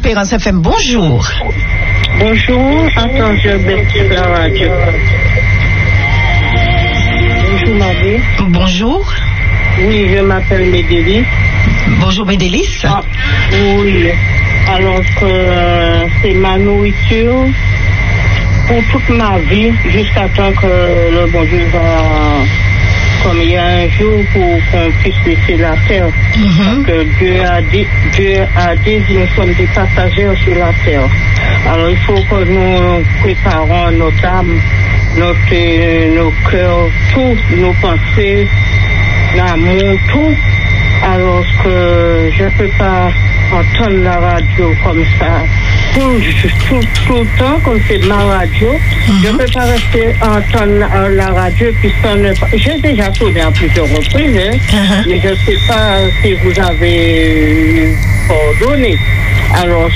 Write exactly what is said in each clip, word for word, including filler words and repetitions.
Espérance F M, bonjour. Bonjour, attends, je baisse la radio. Bonjour, Marie. Bonjour. Oui, je m'appelle Médélis. Bonjour, Médélis. Ah, oui, alors que euh, c'est ma nourriture pour toute ma vie, jusqu'à temps que le bon Dieu va... Comme il y a un jour pour qu'on puisse laisser la terre. Mm-hmm. Parce que Dieu a dit, Dieu a dit, nous sommes des passagers sur la terre. Alors il faut que nous préparons notre âme, notre, nos cœurs, tout, nos pensées, l'amour, tout. Alors que je ne peux pas entendre la radio comme ça. Tout, tout, tout le temps, comme c'est ma radio, mm-hmm. je ne peux pas rester entendre la, la radio puis ça ne pas. J'ai déjà tourné à plusieurs reprises, hein, mm-hmm. mais je ne sais pas si vous avez coordonné. Alors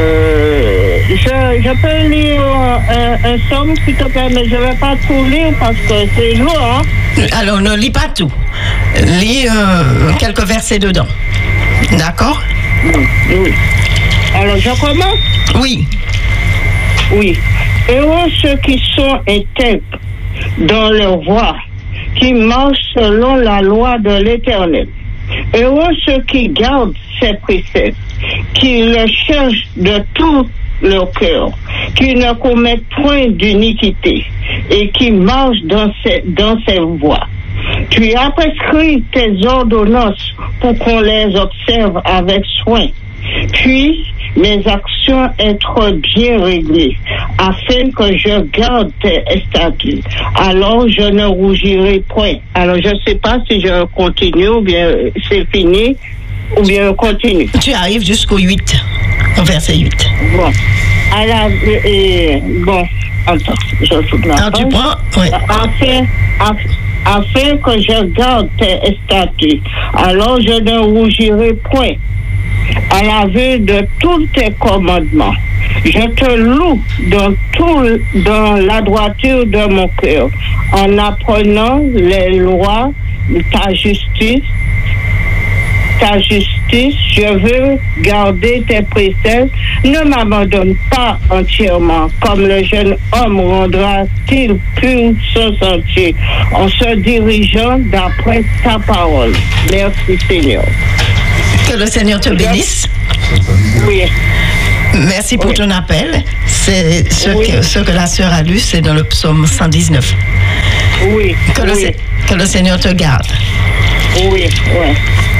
que je, je peux lire un, un somme, s'il te plaît, mais je ne vais pas tout lire parce que c'est lourd. Hein? Alors, ne lis pas tout. Lis euh, quelques versets dedans. D'accord? Oui. Alors, je commence? Oui. Oui. Heureux ceux qui sont intègres dans leur voie, qui marchent selon la loi de l'Éternel. Heureux ceux qui gardent ses préceptes, qui le cherchent de tout leur cœur, qui ne commettent point d'iniquité et qui marchent dans ses, dans ses voies. Tu as prescrit tes ordonnances pour qu'on les observe avec soin. Puis, mes actions être bien réglées, afin que je garde tes statuts. Alors, je ne rougirai point. Alors, je ne sais pas si je continue ou bien c'est fini, ou bien je continue. Tu arrives jusqu'au huit, au verset huit. Bon. Alors, euh, bon, attends, je tourne la page. Tu prends, oui. Afin, afin, afin que je garde tes statuts. Alors, je ne rougirai point à la vue de tous tes commandements. Je te loue dans tout, dans la droiture de mon cœur, en apprenant les lois, ta justice, ta justice, je veux garder tes préceptes. Ne m'abandonne pas entièrement, comme le jeune homme rendra-t-il pur son sentier, en se dirigeant d'après ta parole. Merci Seigneur. Que le Seigneur te bénisse. Oui. Merci pour oui. ton appel. C'est ce, oui. que, ce que la sœur a lu, c'est dans le psaume cent dix-neuf. Oui. Que, oui. Le, que le Seigneur te garde. Oui, oui.